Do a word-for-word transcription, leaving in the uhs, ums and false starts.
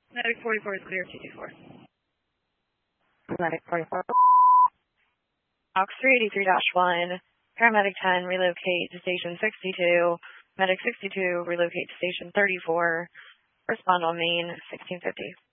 Medic forty-four is clear, two two four. Medic forty-four. Aux three eighty-three dash one, paramedic ten, relocate to station sixty-two, medic sixty-two, relocate to station thirty-four, respond on main sixteen fifty.